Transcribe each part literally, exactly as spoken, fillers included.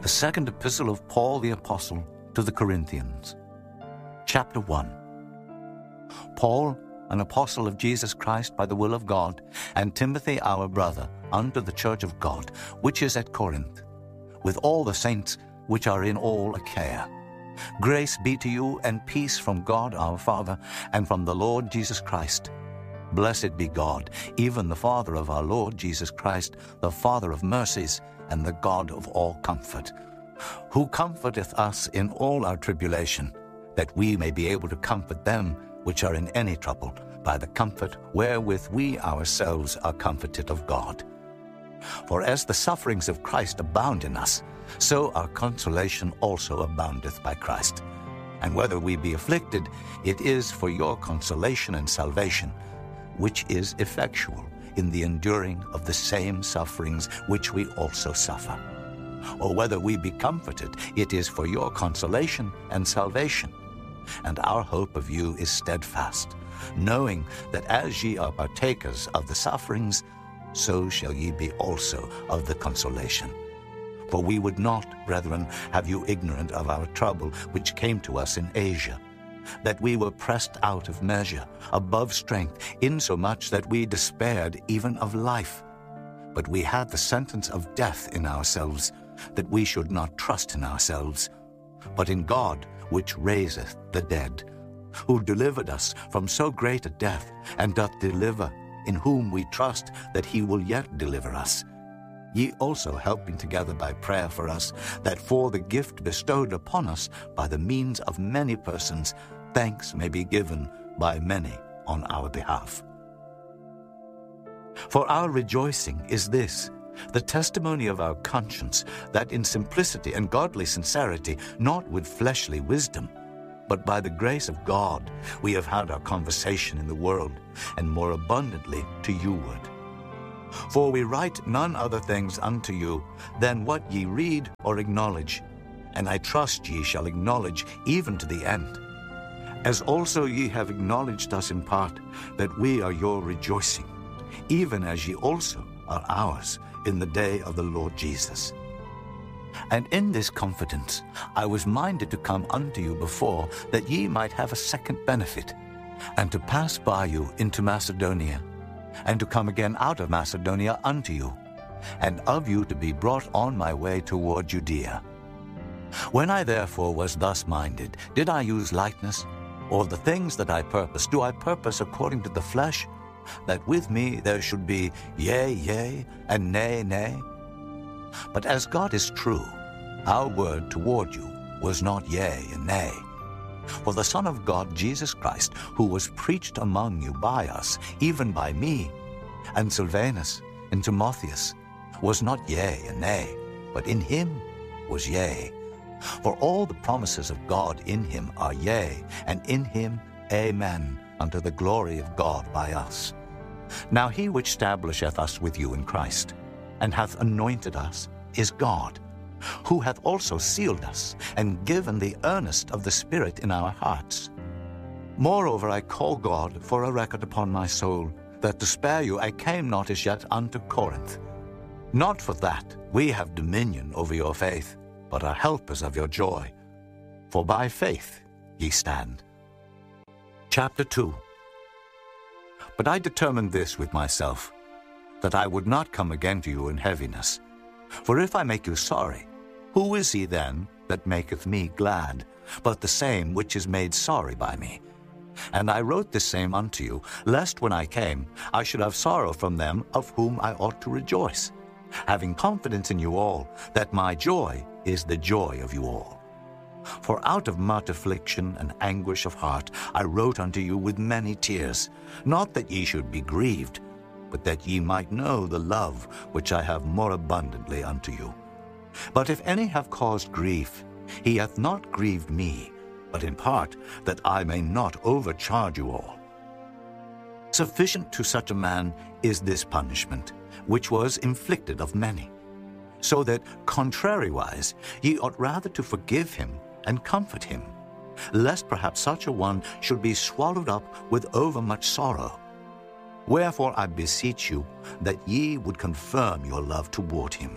The second epistle of Paul the Apostle to the Corinthians. Chapter one. Paul, an apostle of Jesus Christ by the will of God, and Timothy our brother, unto the church of God, which is at Corinth, with all the saints which are in all Achaia. Grace be to you and peace from God our Father and from the Lord Jesus Christ. Blessed be God, even the Father of our Lord Jesus Christ, the Father of mercies, and the God of all comfort, who comforteth us in all our tribulation, that we may be able to comfort them which are in any trouble, by the comfort wherewith we ourselves are comforted of God. For as the sufferings of Christ abound in us, so our consolation also aboundeth by Christ. And whether we be afflicted, it is for your consolation and salvation, which is effectual in the enduring of the same sufferings which we also suffer. Or whether we be comforted, it is for your consolation and salvation. And our hope of you is steadfast, knowing that as ye are partakers of the sufferings, so shall ye be also of the consolation. For we would not, brethren, have you ignorant of our trouble which came to us in Asia, that we were pressed out of measure, above strength, insomuch that we despaired even of life. But we had the sentence of death in ourselves, that we should not trust in ourselves, but in God which raiseth the dead, who delivered us from so great a death, and doth deliver, in whom we trust that he will yet deliver us. Ye also helping together by prayer for us, that for the gift bestowed upon us by the means of many persons, thanks may be given by many on our behalf. For our rejoicing is this, the testimony of our conscience, that in simplicity and godly sincerity, not with fleshly wisdom, but by the grace of God, we have had our conversation in the world, and more abundantly to you ward. For we write none other things unto you than what ye read or acknowledge, and I trust ye shall acknowledge even to the end. As also ye have acknowledged us in part, that we are your rejoicing, even as ye also are ours in the day of the Lord Jesus. And in this confidence I was minded to come unto you before, that ye might have a second benefit, and to pass by you into Macedonia, and to come again out of Macedonia unto you, and of you to be brought on my way toward Judea. When I therefore was thus minded, did I use lightness? Or the things that I purpose, do I purpose according to the flesh, that with me there should be yea, yea, and nay, nay? But as God is true, our word toward you was not yea and nay. For the Son of God, Jesus Christ, who was preached among you by us, even by me, and Silvanus, and Timotheus, was not yea and nay, but in him was yea. For all the promises of God in him are yea, and in him amen, unto the glory of God by us. Now he which establisheth us with you in Christ, and hath anointed us, is God, who hath also sealed us, and given the earnest of the Spirit in our hearts. Moreover I call God for a record upon my soul, that to spare you I came not as yet unto Corinth. Not for that we have dominion over your faith, but are helpers of your joy. For by faith ye stand. Chapter two. But I determined this with myself, that I would not come again to you in heaviness. For if I make you sorry, who is he then that maketh me glad, but the same which is made sorry by me? And I wrote this same unto you, lest when I came I should have sorrow from them of whom I ought to rejoice, having confidence in you all, that my joy is the joy of you all. For out of much affliction and anguish of heart I wrote unto you with many tears, not that ye should be grieved, but that ye might know the love which I have more abundantly unto you. But if any have caused grief, he hath not grieved me, but in part that I may not overcharge you all. Sufficient to such a man is this punishment, which was inflicted of many, so that, contrariwise, ye ought rather to forgive him and comfort him, lest perhaps such a one should be swallowed up with overmuch sorrow. Wherefore I beseech you that ye would confirm your love toward him.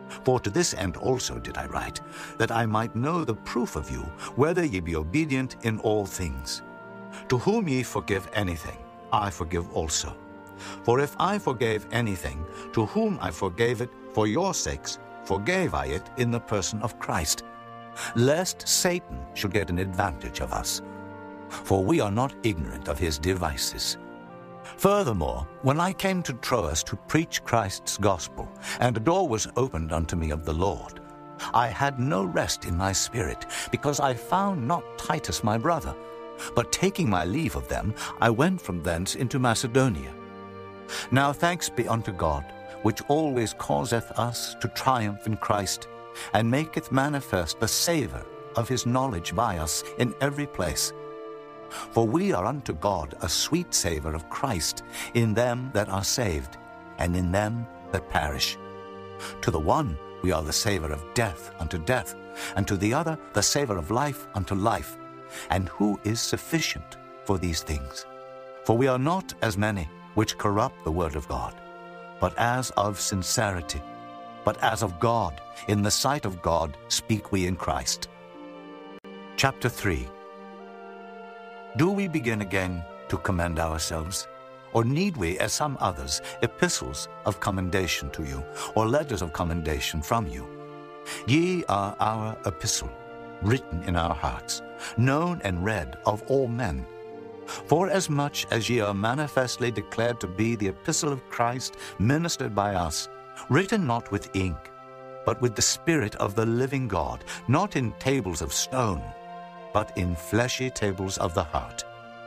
For to this end also did I write, that I might know the proof of you, whether ye be obedient in all things. To whom ye forgive anything, I forgive also. For if I forgave anything, to whom I forgave it for your sakes, forgave I it in the person of Christ, lest Satan should get an advantage of us. For we are not ignorant of his devices. Furthermore, when I came to Troas to preach Christ's gospel, and a door was opened unto me of the Lord, I had no rest in my spirit, because I found not Titus my brother. But taking my leave of them, I went from thence into Macedonia. Now thanks be unto God, which always causeth us to triumph in Christ, and maketh manifest the savour of his knowledge by us in every place. For we are unto God a sweet savour of Christ in them that are saved, and in them that perish. To the one we are the savour of death unto death, and to the other the savour of life unto life. And who is sufficient for these things? For we are not as many which corrupt the word of God, but as of sincerity, but as of God, in the sight of God speak we in Christ. Chapter three. Do we begin again to commend ourselves? Or need we, as some others, epistles of commendation to you, or letters of commendation from you? Ye are our epistle, written in our hearts, known and read of all men. Forasmuch as ye are manifestly declared to be the epistle of Christ, ministered by us, written not with ink, but with the Spirit of the living God, not in tables of stone, but in fleshy tables of the heart.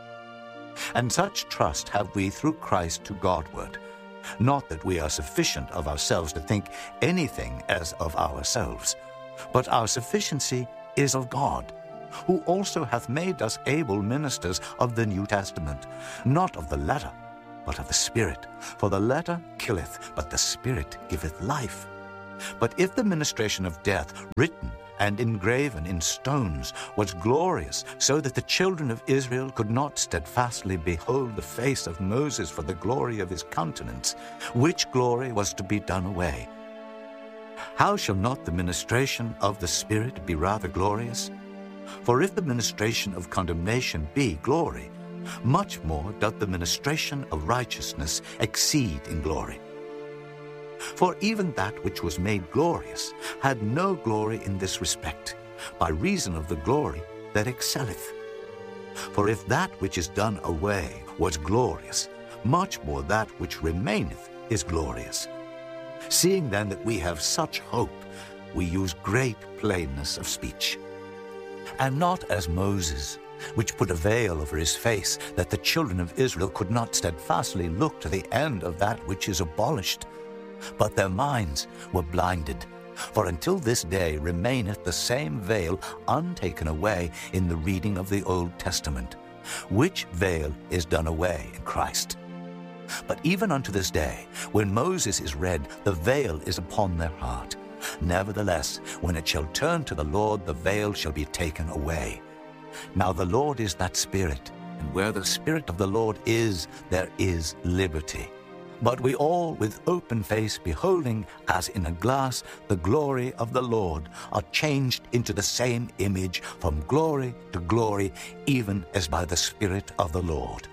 And such trust have we through Christ to Godward, not that we are sufficient of ourselves to think anything as of ourselves, but our sufficiency is of God, who also hath made us able ministers of the New Testament, not of the letter, but of the Spirit. For the letter killeth, but the Spirit giveth life. But if the ministration of death, written and engraven in stones, was glorious, so that the children of Israel could not steadfastly behold the face of Moses for the glory of his countenance, which glory was to be done away, how shall not the ministration of the Spirit be rather glorious? For if the ministration of condemnation be glory, much more doth the ministration of righteousness exceed in glory. For even that which was made glorious had no glory in this respect, by reason of the glory that excelleth. For if that which is done away was glorious, much more that which remaineth is glorious. Seeing then that we have such hope, we use great plainness of speech. And not as Moses, which put a veil over his face, that the children of Israel could not steadfastly look to the end of that which is abolished. But their minds were blinded. For until this day remaineth the same veil untaken away in the reading of the Old Testament, which veil is done away in Christ. But even unto this day, when Moses is read, the veil is upon their heart. Nevertheless, when it shall turn to the Lord, the veil shall be taken away. Now the Lord is that Spirit, and where the Spirit of the Lord is, there is liberty. But we all, with open face, beholding, as in a glass, the glory of the Lord, are changed into the same image from glory to glory, even as by the Spirit of the Lord.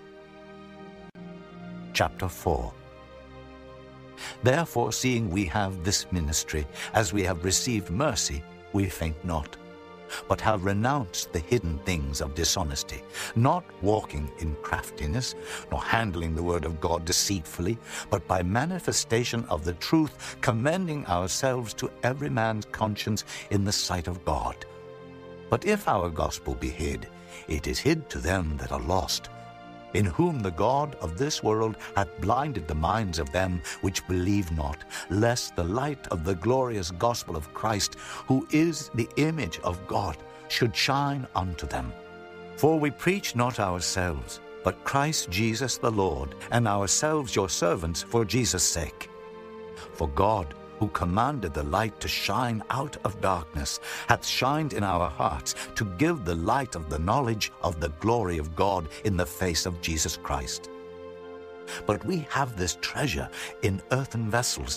Chapter four. Therefore, seeing we have this ministry, as we have received mercy, we faint not, but have renounced the hidden things of dishonesty, not walking in craftiness, nor handling the word of God deceitfully, but by manifestation of the truth, commending ourselves to every man's conscience in the sight of God. But if our gospel be hid, it is hid to them that are lost, in whom the God of this world hath blinded the minds of them which believe not, lest the light of the glorious gospel of Christ, who is the image of God, should shine unto them. For we preach not ourselves, but Christ Jesus the Lord, and ourselves your servants for Jesus' sake. For God, who commanded the light to shine out of darkness, hath shined in our hearts to give the light of the knowledge of the glory of God in the face of Jesus Christ. But we have this treasure in earthen vessels,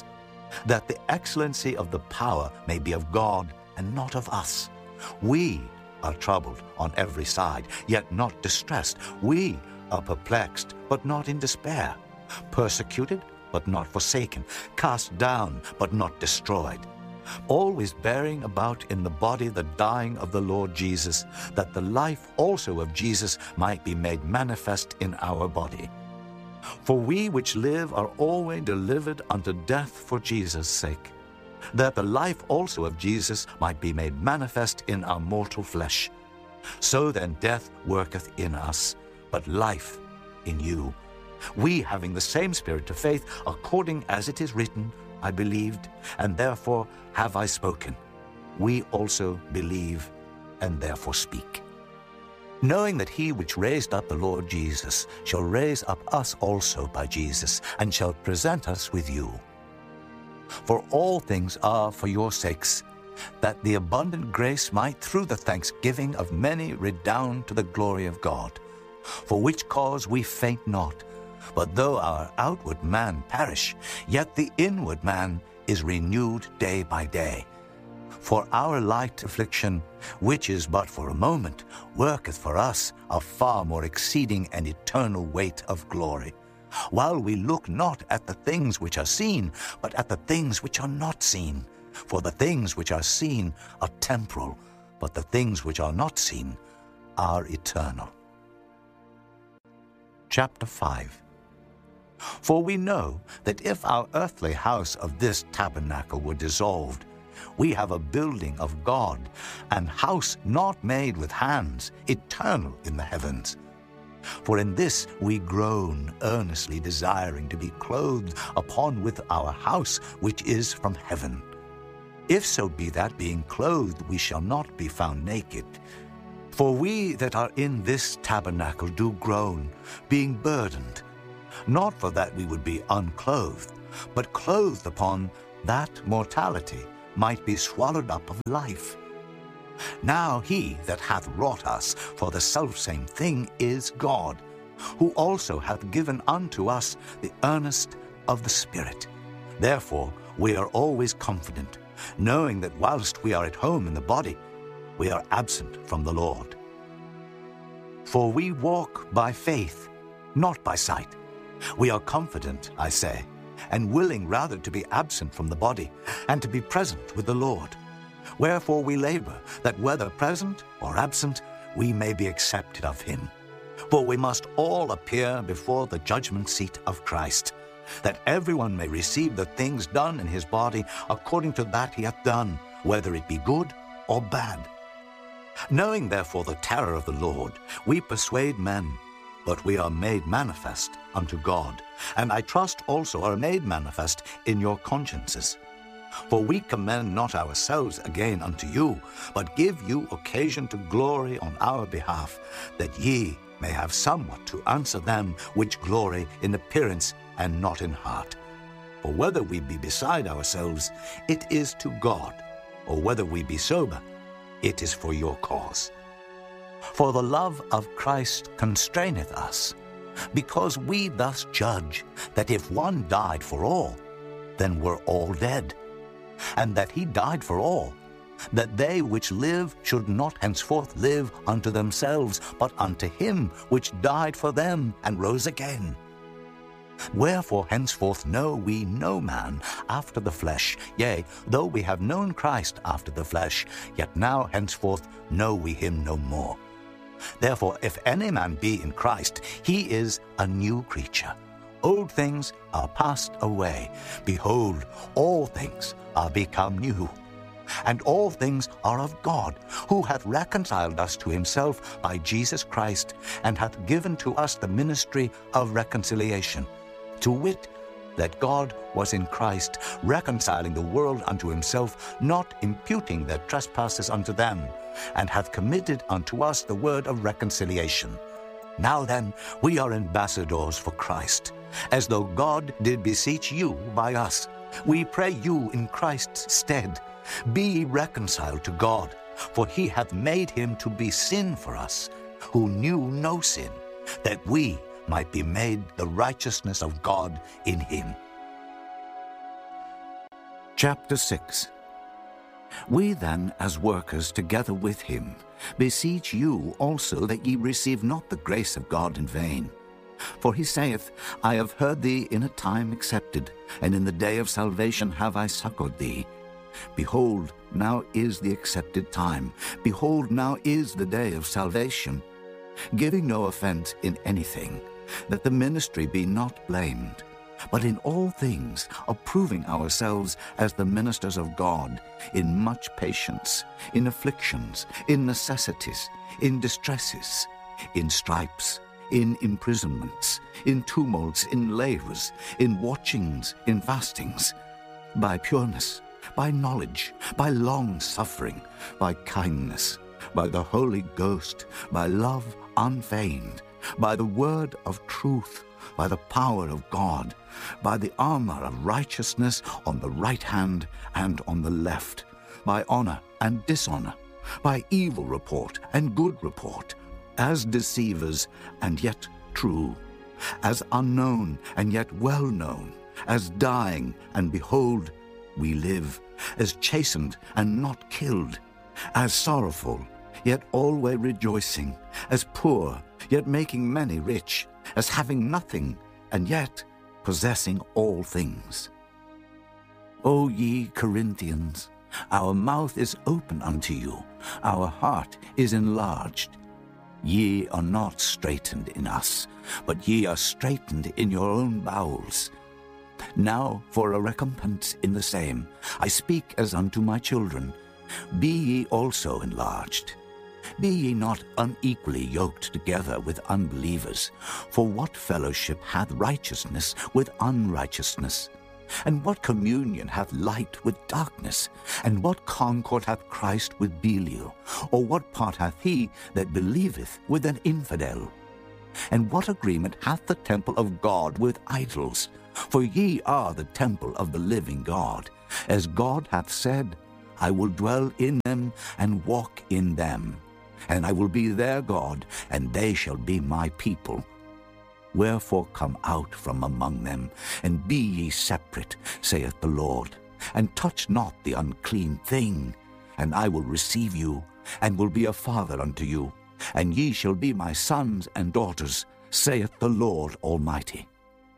that the excellency of the power may be of God and not of us. We are troubled on every side, yet not distressed. We are perplexed, but not in despair. Persecuted, but not forsaken. Cast down, but not destroyed. Always bearing about in the body the dying of the Lord Jesus, that the life also of Jesus might be made manifest in our body. For we which live are always delivered unto death for Jesus' sake, that the life also of Jesus might be made manifest in our mortal flesh. So then death worketh in us, but life in you. We, having the same spirit of faith, according as it is written, I believed, and therefore have I spoken. We also believe, and therefore speak. Knowing that he which raised up the Lord Jesus shall raise up us also by Jesus, and shall present us with you. For all things are for your sakes, that the abundant grace might through the thanksgiving of many redound to the glory of God. For which cause we faint not, but though our outward man perish, yet the inward man is renewed day by day. For our light affliction, which is but for a moment, worketh for us a far more exceeding and eternal weight of glory. While we look not at the things which are seen, but at the things which are not seen. For the things which are seen are temporal, but the things which are not seen are eternal. Chapter five. For we know that if our earthly house of this tabernacle were dissolved, we have a building of God, an house not made with hands, eternal in the heavens. For in this we groan, earnestly desiring to be clothed upon with our house which is from heaven. If so be that being clothed we shall not be found naked. For we that are in this tabernacle do groan, being burdened, not for that we would be unclothed, but clothed upon that mortality might be swallowed up of life. Now he that hath wrought us for the selfsame thing is God, who also hath given unto us the earnest of the Spirit. Therefore we are always confident, knowing that whilst we are at home in the body, we are absent from the Lord. For we walk by faith, not by sight. We are confident, I say, and willing rather to be absent from the body, and to be present with the Lord. Wherefore we labor, that whether present or absent, we may be accepted of him. For we must all appear before the judgment seat of Christ, that everyone may receive the things done in his body according to that he hath done, whether it be good or bad. Knowing therefore the terror of the Lord, we persuade men, but we are made manifest unto God, and I trust also are made manifest in your consciences. For we commend not ourselves again unto you, but give you occasion to glory on our behalf, that ye may have somewhat to answer them which glory in appearance and not in heart. For whether we be beside ourselves, it is to God, or whether we be sober, it is for your cause. For the love of Christ constraineth us, because we thus judge that if one died for all, then were all dead, and that he died for all, that they which live should not henceforth live unto themselves, but unto him which died for them and rose again. Wherefore henceforth know we no man after the flesh. Yea, though we have known Christ after the flesh, yet now henceforth know we him no more. Therefore, if any man be in Christ, he is a new creature. Old things are passed away. Behold, all things are become new. And all things are of God, who hath reconciled us to himself by Jesus Christ, and hath given to us the ministry of reconciliation, to wit, that God was in Christ, reconciling the world unto himself, not imputing their trespasses unto them, and hath committed unto us the word of reconciliation. Now then, we are ambassadors for Christ, as though God did beseech you by us. We pray you in Christ's stead, be ye reconciled to God, for he hath made him to be sin for us, who knew no sin, that we might be made the righteousness of God in him. Chapter six. We then, as workers together with him, beseech you also that ye receive not the grace of God in vain. For he saith, I have heard thee in a time accepted, and in the day of salvation have I succored thee. Behold, now is the accepted time. Behold, now is the day of salvation. Giving no offense in anything, that the ministry be not blamed, but in all things approving ourselves as the ministers of God, in much patience, in afflictions, in necessities, in distresses, in stripes, in imprisonments, in tumults, in labors, in watchings, in fastings, by pureness, by knowledge, by long-suffering, by kindness, by the Holy Ghost, by love unfeigned, by the word of truth, by the power of God, by the armor of righteousness on the right hand and on the left, by honor and dishonor, by evil report and good report, as deceivers and yet true, as unknown and yet well known, as dying and behold, we live, as chastened and not killed, as sorrowful, yet always rejoicing, as poor, yet making many rich, as having nothing, and yet possessing all things. O ye Corinthians, our mouth is open unto you, our heart is enlarged. Ye are not straitened in us, but ye are straitened in your own bowels. Now for a recompense in the same, I speak as unto my children. Be ye also enlarged. Be ye not unequally yoked together with unbelievers. For what fellowship hath righteousness with unrighteousness? And what communion hath light with darkness? And what concord hath Christ with Belial? Or what part hath he that believeth with an infidel? And what agreement hath the temple of God with idols? For ye are the temple of the living God. As God hath said, I will dwell in them and walk in them. And I will be their God, and they shall be my people. Wherefore come out from among them, and be ye separate, saith the Lord, and touch not the unclean thing. And I will receive you, and will be a father unto you, and ye shall be my sons and daughters, saith the Lord Almighty.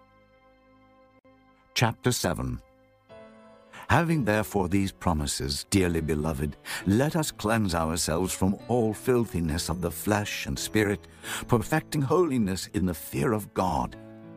Chapter seven. Having therefore these promises, dearly beloved, let us cleanse ourselves from all filthiness of the flesh and spirit, perfecting holiness in the fear of God.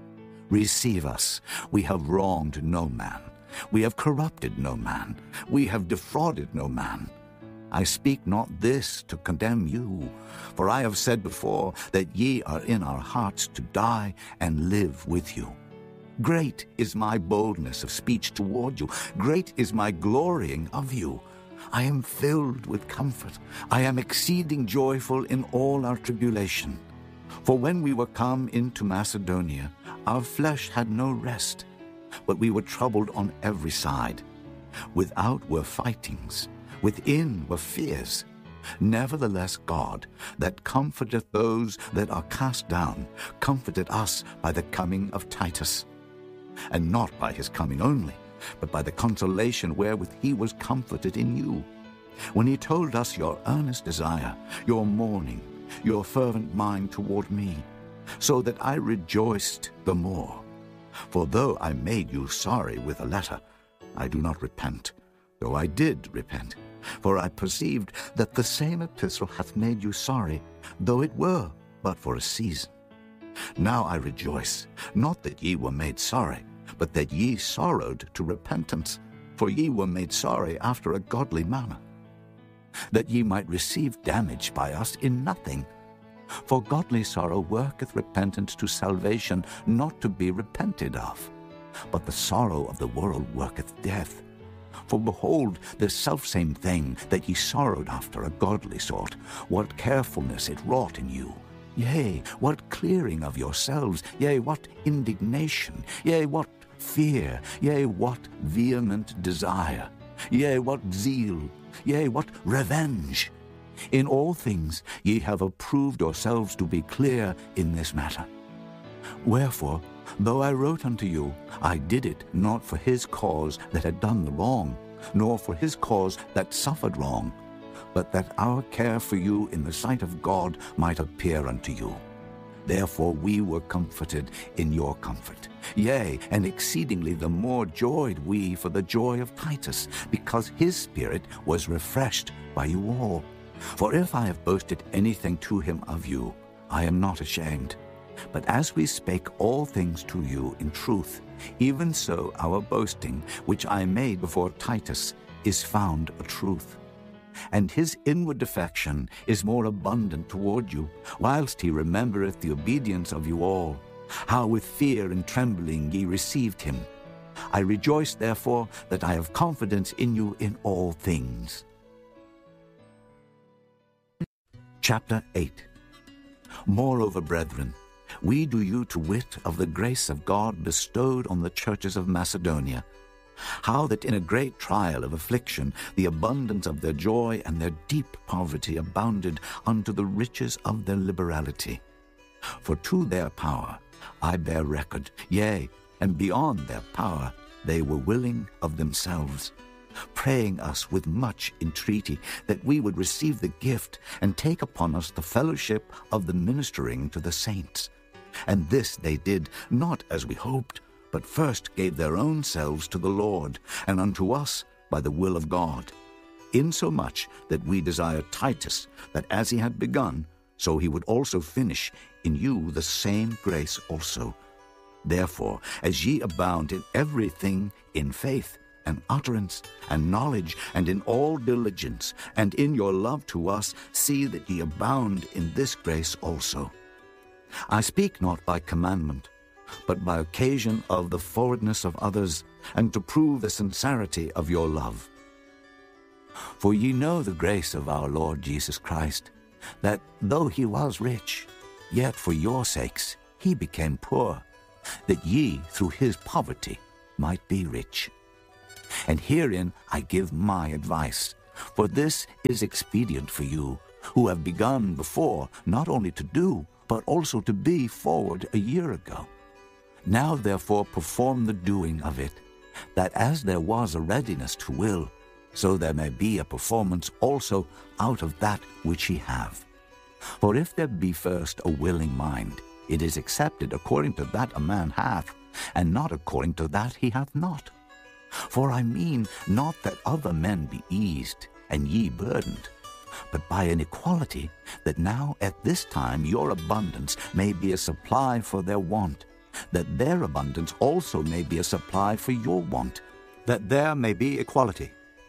Receive us. We have wronged no man. We have corrupted no man. We have defrauded no man. I speak not this to condemn you, for I have said before that ye are in our hearts to die and live with you. Great is my boldness of speech toward you. Great is my glorying of you. I am filled with comfort. I am exceeding joyful in all our tribulation. For when we were come into Macedonia, our flesh had no rest, but we were troubled on every side. Without were fightings, within were fears. Nevertheless God, that comforteth those that are cast down, comforted us by the coming of Titus. And not by his coming only, but by the consolation wherewith he was comforted in you, when he told us your earnest desire, your mourning, your fervent mind toward me, so that I rejoiced the more. For though I made you sorry with a letter, I do not repent, though I did repent. For I perceived that the same epistle hath made you sorry, though it were but for a season. Now I rejoice, not that ye were made sorry, but that ye sorrowed to repentance, for ye were made sorry after a godly manner, that ye might receive damage by us in nothing. For godly sorrow worketh repentance to salvation, not to be repented of. But the sorrow of the world worketh death. For behold, the selfsame thing that ye sorrowed after a godly sort, what carefulness it wrought in you. Yea, what clearing of yourselves, yea, what indignation, yea, what fear, yea, what vehement desire, yea, what zeal, yea, what revenge. In all things ye have approved yourselves to be clear in this matter. Wherefore, Though I wrote unto you, I did it not for his cause that had done the wrong, nor for his cause that suffered wrong, but that our care for you in the sight of God might appear unto you. Therefore we were comforted in your comfort. Yea, and exceedingly the more joyed we for the joy of Titus, because his spirit was refreshed by you all. For if I have boasted anything to him of you, I am not ashamed. But as we spake all things to you in truth, even so our boasting, which I made before Titus, is found a truth. And his inward affection is more abundant toward you, whilst he remembereth the obedience of you all, how with fear and trembling ye received him. I rejoice therefore that I have confidence in you in all things. Chapter eight. Moreover, brethren, we do you to wit of the grace of God bestowed on the churches of Macedonia, how that in a great trial of affliction the abundance of their joy and their deep poverty abounded unto the riches of their liberality. For to their power I bear record, yea, and beyond their power they were willing of themselves, praying us with much entreaty that we would receive the gift and take upon us the fellowship of the ministering to the saints. And this they did not as we hoped, but first gave their own selves to the Lord, and unto us by the will of God, insomuch that we desire Titus, that as he had begun, so he would also finish in you the same grace also. Therefore, as ye abound in everything, in faith, and utterance, and knowledge, and in all diligence, and in your love to us, see that ye abound in this grace also. I speak not by commandment, but by occasion of the forwardness of others, and to prove the sincerity of your love. For ye know the grace of our Lord Jesus Christ, that though he was rich, yet for your sakes he became poor, that ye through his poverty might be rich. And herein I give my advice, for this is expedient for you, who have begun before not only to do, but also to be forward a year ago. Now therefore perform the doing of it, that as there was a readiness to will, so there may be a performance also out of that which ye have. For if there be first a willing mind, it is accepted according to that a man hath, and not according to that he hath not. For I mean not that other men be eased, and ye burdened, but by an equality, that now at this time your abundance may be a supply for their want, that their abundance also may be a supply for your want, that there may be equality.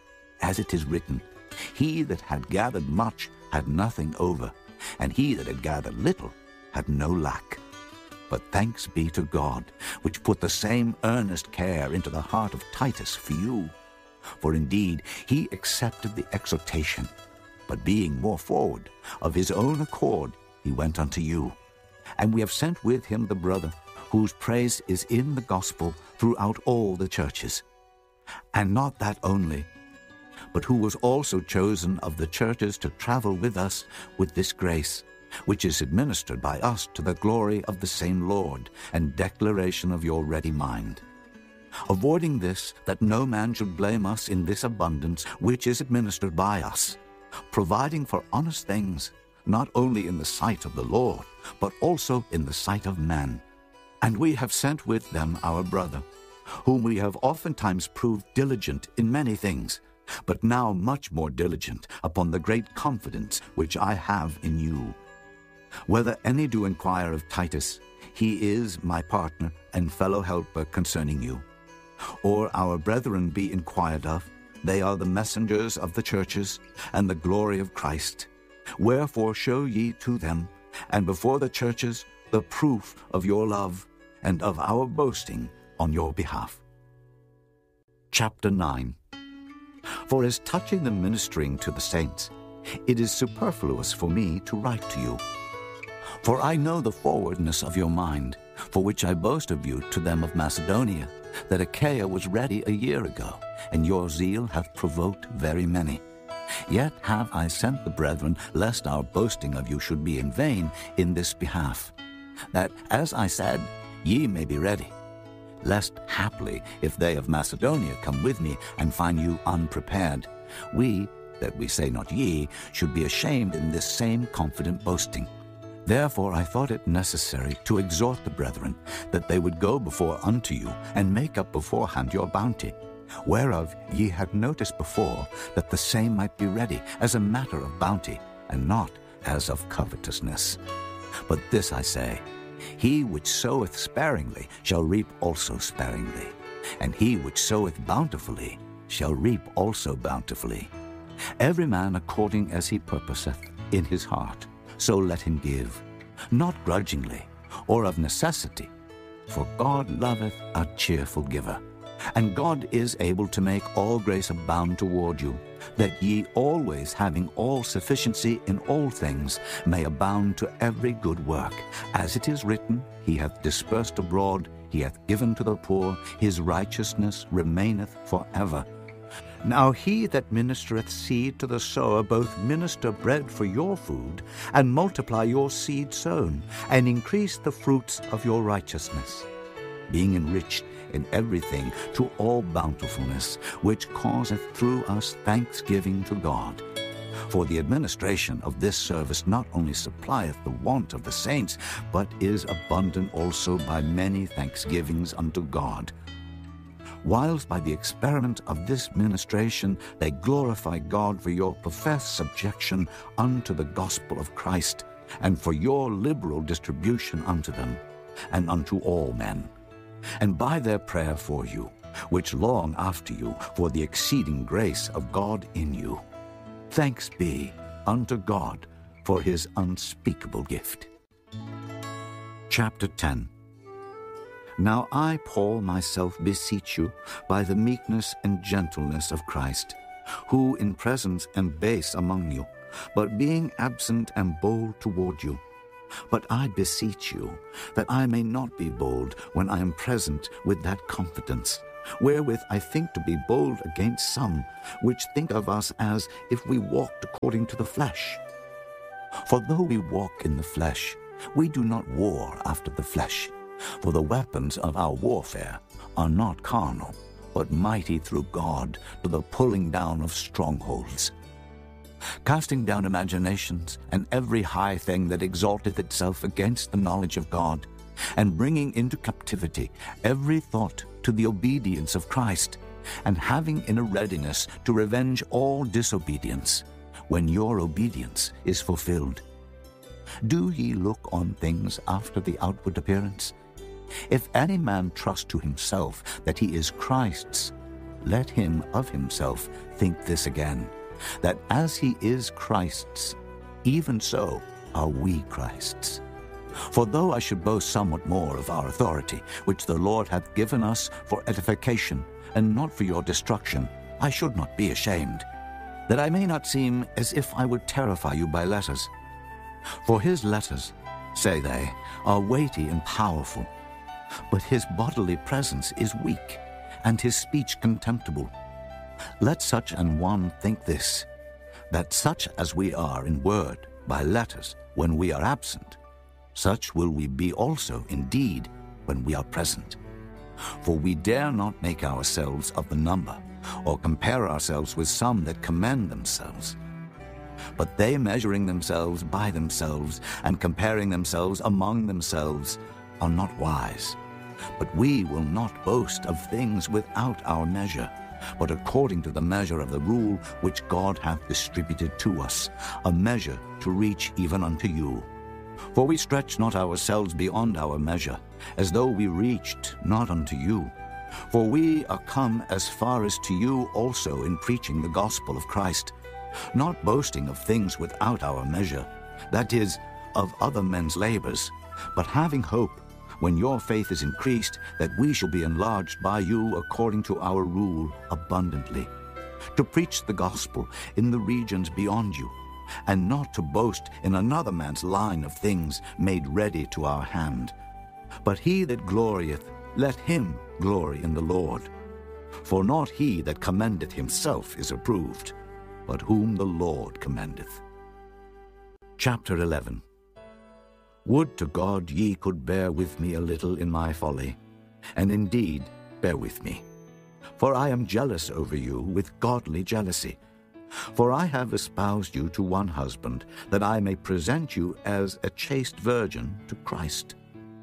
As it is written, he that had gathered much had nothing over, and he that had gathered little had no lack. But thanks be to God, which put the same earnest care into the heart of Titus for you. For indeed he accepted the exhortation, but being more forward, of his own accord he went unto you. And we have sent with him the brother, whose praise is in the gospel throughout all the churches. And not that only, but who was also chosen of the churches to travel with us with this grace, which is administered by us to the glory of the same Lord, and declaration of your ready mind. Avoiding this, that no man should blame us in this abundance which is administered by us, providing for honest things, not only in the sight of the Lord, but also in the sight of men. And we have sent with them our brother, whom we have oftentimes proved diligent in many things, but now much more diligent upon the great confidence which I have in you. Whether any do inquire of Titus, he is my partner and fellow helper concerning you. Or our brethren be inquired of, they are the messengers of the churches, and the glory of Christ. Wherefore show ye to them, and before the churches, the proof of your love, and of our boasting on your behalf. Chapter nine. For as touching the ministering to the saints, it is superfluous for me to write to you. For I know the forwardness of your mind, for which I boast of you to them of Macedonia, that Achaia was ready a year ago, and your zeal hath provoked very many. Yet have I sent the brethren, lest our boasting of you should be in vain in this behalf, that, as I said, ye may be ready, lest haply, if they of Macedonia come with me and find you unprepared, we, that we say not ye, should be ashamed in this same confident boasting. Therefore I thought it necessary to exhort the brethren, that they would go before unto you, and make up beforehand your bounty, whereof ye had notice before, that the same might be ready as a matter of bounty, and not as of covetousness. But this I say, he which soweth sparingly shall reap also sparingly, and he which soweth bountifully shall reap also bountifully. Every man according as he purposeth in his heart, so let him give, not grudgingly, or of necessity, for God loveth a cheerful giver. And God is able to make all grace abound toward you, that ye always having all sufficiency in all things may abound to every good work. As it is written, He hath dispersed abroad, He hath given to the poor, His righteousness remaineth forever. Now he that ministereth seed to the sower both minister bread for your food, and multiply your seed sown, and increase the fruits of your righteousness, being enriched in everything to all bountifulness, which causeth through us thanksgiving to God. For the administration of this service not only supplieth the want of the saints, but is abundant also by many thanksgivings unto God. Whilst by the experiment of this ministration they glorify God for your professed subjection unto the gospel of Christ, and for your liberal distribution unto them, and unto all men. And by their prayer for you, which long after you for the exceeding grace of God in you. Thanks be unto God for his unspeakable gift. Chapter ten. Now I, Paul, myself beseech you by the meekness and gentleness of Christ, who in presence am base among you, but being absent am bold toward you. But I beseech you that I may not be bold when I am present with that confidence, wherewith I think to be bold against some, which think of us as if we walked according to the flesh. For though we walk in the flesh, we do not war after the flesh. For the weapons of our warfare are not carnal, but mighty through God to the pulling down of strongholds, casting down imaginations and every high thing that exalteth itself against the knowledge of God, and bringing into captivity every thought to the obedience of Christ, and having in a readiness to revenge all disobedience, when your obedience is fulfilled. Do ye look on things after the outward appearance? If any man trust to himself that he is Christ's, let him of himself think this again, that as he is Christ's, even so are we Christ's. For though I should boast somewhat more of our authority, which the Lord hath given us for edification, and not for your destruction, I should not be ashamed, that I may not seem as if I would terrify you by letters. For his letters, say they, are weighty and powerful, but his bodily presence is weak, and his speech contemptible. Let such an one think this, that such as we are in word by letters when we are absent, such will we be also in deed when we are present. For we dare not make ourselves of the number, or compare ourselves with some that commend themselves. But they measuring themselves by themselves, and comparing themselves among themselves, are not wise. But we will not boast of things without our measure, but according to the measure of the rule which God hath distributed to us, a measure to reach even unto you. For we stretch not ourselves beyond our measure, as though we reached not unto you. For we are come as far as to you also in preaching the gospel of Christ, not boasting of things without our measure, that is, of other men's labors, but having hope, when your faith is increased, that we shall be enlarged by you according to our rule abundantly, to preach the gospel in the regions beyond you, and not to boast in another man's line of things made ready to our hand. But he that glorieth, let him glory in the Lord. For not he that commendeth himself is approved, but whom the Lord commendeth. Chapter eleven. Would to God ye could bear with me a little in my folly, and indeed bear with me. For I am jealous over you with godly jealousy. For I have espoused you to one husband, that I may present you as a chaste virgin to Christ.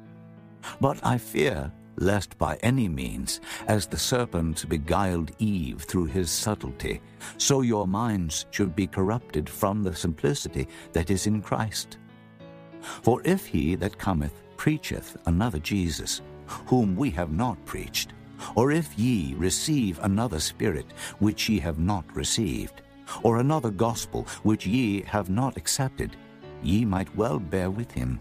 But I fear lest by any means, as the serpent beguiled Eve through his subtlety, so your minds should be corrupted from the simplicity that is in Christ. For if he that cometh preacheth another Jesus, whom we have not preached, or if ye receive another Spirit which ye have not received, or another gospel which ye have not accepted, ye might well bear with him.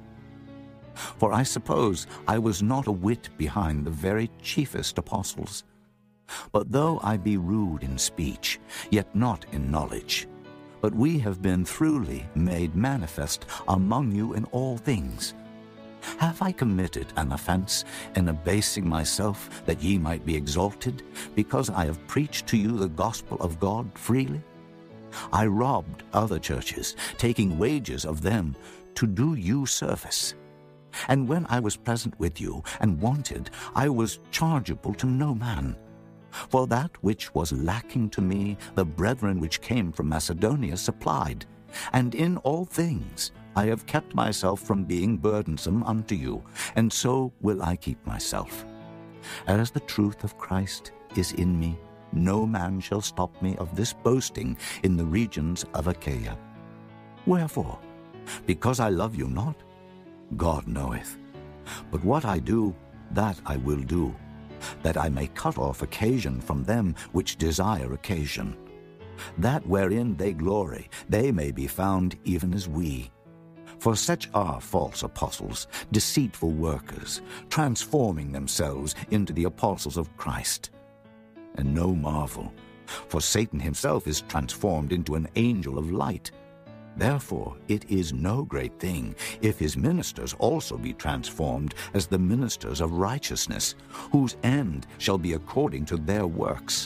For I suppose I was not a whit behind the very chiefest apostles. But though I be rude in speech, yet not in knowledge, but we have been throughly made manifest among you in all things. Have I committed an offense in abasing myself that ye might be exalted, because I have preached to you the gospel of God freely? I robbed other churches, taking wages of them to do you service. And when I was present with you and wanted, I was chargeable to no man. For that which was lacking to me, the brethren which came from Macedonia supplied, and in all things I have kept myself from being burdensome unto you, and so will I keep myself. As the truth of Christ is in me, no man shall stop me of this boasting in the regions of Achaia. Wherefore? Because I love you not? God knoweth. But what I do, that I will do, that I may cut off occasion from them which desire occasion, that wherein they glory, they may be found even as we. For such are false apostles, deceitful workers, transforming themselves into the apostles of Christ. And no marvel, for Satan himself is transformed into an angel of light. Therefore it is no great thing if his ministers also be transformed as the ministers of righteousness, whose end shall be according to their works.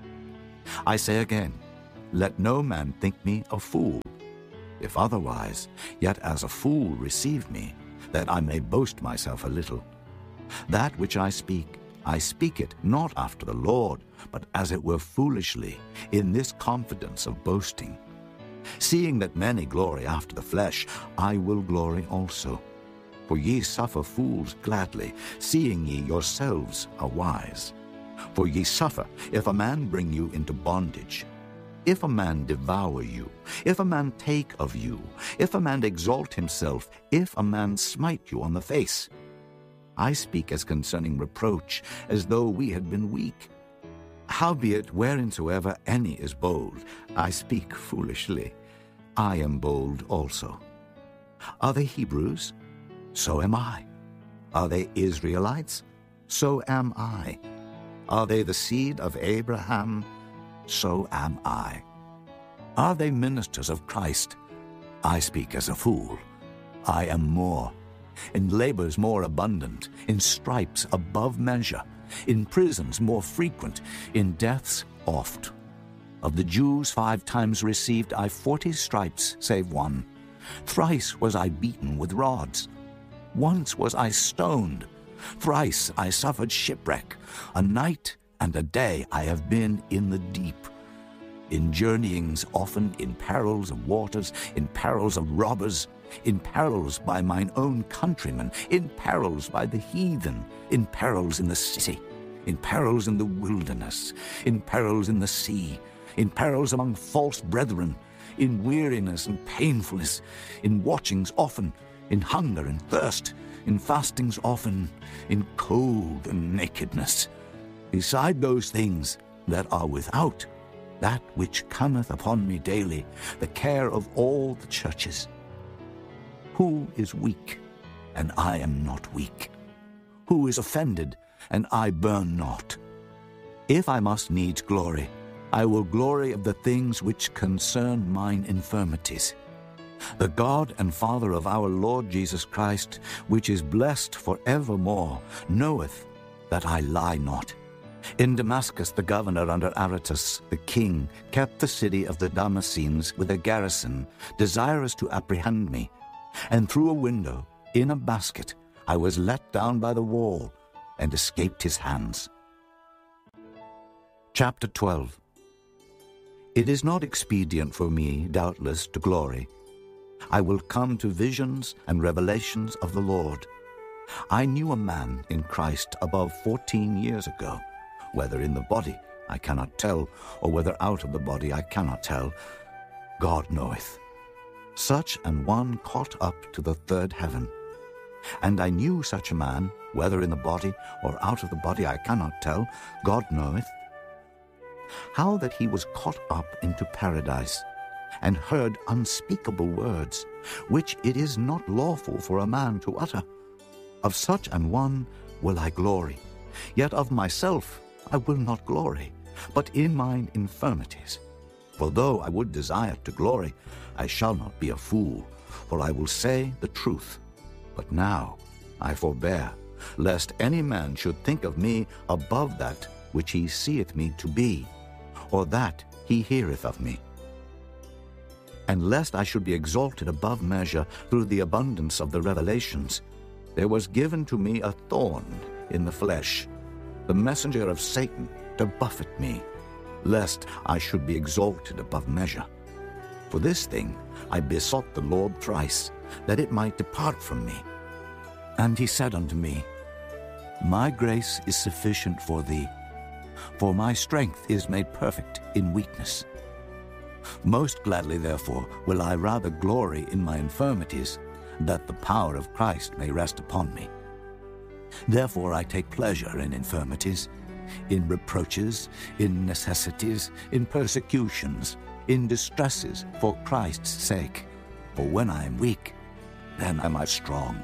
I say again, let no man think me a fool. If otherwise, yet as a fool receive me, that I may boast myself a little. That which I speak, I speak it not after the Lord, but as it were foolishly, in this confidence of boasting. Seeing that many glory after the flesh, I will glory also. For ye suffer fools gladly, seeing ye yourselves are wise. For ye suffer, if a man bring you into bondage, if a man devour you, if a man take of you, if a man exalt himself, if a man smite you on the face. I speak as concerning reproach, as though we had been weak. Howbeit, whereinsoever any is bold, I speak foolishly. I am bold also. Are they Hebrews? So am I. Are they Israelites? So am I. Are they the seed of Abraham? So am I. Are they ministers of Christ? I speak as a fool. I am more. In labors more abundant, in stripes above measure, in prisons more frequent, in deaths oft. Of the Jews five times received I forty stripes, save one. Thrice was I beaten with rods. Once was I stoned. Thrice I suffered shipwreck. A night and a day I have been in the deep. In journeyings often, in perils of waters, in perils of robbers, in perils by mine own countrymen, in perils by the heathen, in perils in the city, in perils in the wilderness, in perils in the sea, in perils among false brethren, in weariness and painfulness, in watchings often, in hunger and thirst, in fastings often, in cold and nakedness. Beside those things that are without, that which cometh upon me daily, the care of all the churches. Who is weak, and I am not weak? Who is offended, and I burn not? If I must needs glory, I will glory of the things which concern mine infirmities. The God and Father of our Lord Jesus Christ, which is blessed for evermore, knoweth that I lie not. In Damascus the governor under Aretas the king kept the city of the Damascenes with a garrison, desirous to apprehend me. And through a window, in a basket, I was let down by the wall and escaped his hands. Chapter twelve. It is not expedient for me, doubtless, to glory. I will come to visions and revelations of the Lord. I knew a man in Christ above fourteen years ago, whether in the body I cannot tell, or whether out of the body I cannot tell. God knoweth. Such an one caught up to the third heaven. And I knew such a man, whether in the body or out of the body I cannot tell, God knoweth, how that he was caught up into paradise, and heard unspeakable words, which it is not lawful for a man to utter. Of such an one will I glory, yet of myself I will not glory, but in mine infirmities. For though I would desire to glory, I shall not be a fool, for I will say the truth. But now I forbear, lest any man should think of me above that which he seeth me to be, or that he heareth of me. And lest I should be exalted above measure through the abundance of the revelations, there was given to me a thorn in the flesh, the messenger of Satan, to buffet me, lest I should be exalted above measure. For this thing I besought the Lord thrice, that it might depart from me. And he said unto me, My grace is sufficient for thee, for my strength is made perfect in weakness. Most gladly, therefore, will I rather glory in my infirmities, that the power of Christ may rest upon me. Therefore I take pleasure in infirmities, in reproaches, in necessities, in persecutions, in distresses, for Christ's sake. For when I am weak, then am I strong.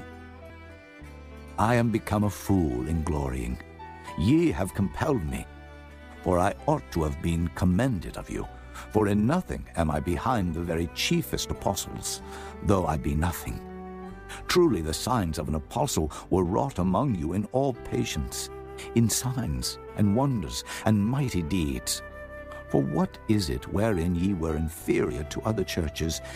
I am become a fool in glorying. Ye have compelled me, for I ought to have been commended of you. For in nothing am I behind the very chiefest apostles, though I be nothing. Truly the signs of an apostle were wrought among you in all patience, in signs and wonders and mighty deeds. For what is it wherein ye were inferior to other churches,